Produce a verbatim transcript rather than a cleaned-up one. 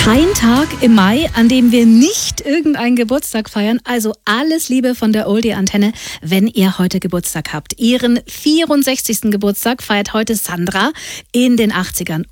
Kein Tag im Mai, an dem wir nicht irgendeinen Geburtstag feiern. Also alles Liebe von der Oldie-Antenne, wenn ihr heute Geburtstag habt. Ihren vierundsechzigsten Geburtstag feiert heute Sandra in den achtzigern.